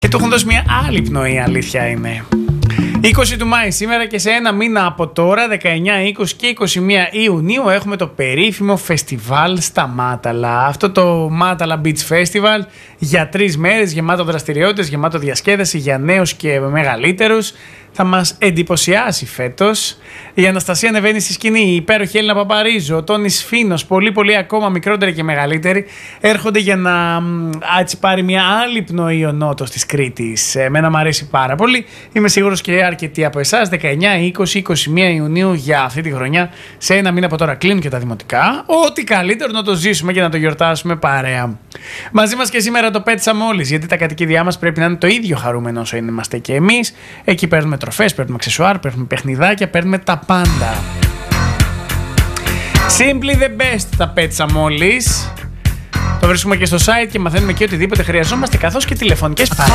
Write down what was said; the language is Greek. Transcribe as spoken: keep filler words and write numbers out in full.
Και του έχουν δώσει μια άλλη πνοή, αλήθεια είναι. είκοσι του Μάη σήμερα και σε ένα μήνα από τώρα, δεκαεννιά, είκοσι και είκοσι μία Ιουνίου, έχουμε το περίφημο φεστιβάλ στα Μάταλα. Αυτό το Μάταλα Beach Festival για τρεις μέρες, γεμάτο δραστηριότητες, γεμάτο διασκέδαση για νέους και μεγαλύτερους. Θα μας εντυπωσιάσει φέτος. Η Αναστασία ανεβαίνει στη σκηνή, η υπέροχη Έλληνα Παπαρίζου, ο Τόνης Φίνος, πολλοί πολλοί ακόμα μικρότεροι και μεγαλύτεροι έρχονται για να έτσι πάρει μια άλλη πνοή ο νότος της Κρήτης. Εμένα μου αρέσει πάρα πολύ. Είμαι σίγουρος και αρκετοί από εσάς. δεκαεννιά, είκοσι, είκοσι μία Ιουνίου για αυτή τη χρονιά. Σε ένα μήνα από τώρα κλείνουν και τα δημοτικά. Ό,τι καλύτερο να το ζήσουμε και να το γιορτάσουμε παρέα. Μαζί μας και σήμερα το Πέτσα Μόλις, γιατί τα κατοικίδια μας πρέπει να είναι το ίδιο χαρούμενο όσο είμαστε και εμείς. Εκεί παίρνουμε τροφές, παίρνουμε αξεσουάρ, παίρνουμε παιχνιδάκια, παίρνουμε τα πάντα. Simply the best τα Πέτσα Μόλις. Το βρίσκουμε και στο site και μαθαίνουμε και οτιδήποτε χρειαζόμαστε, καθώς και τηλεφωνικές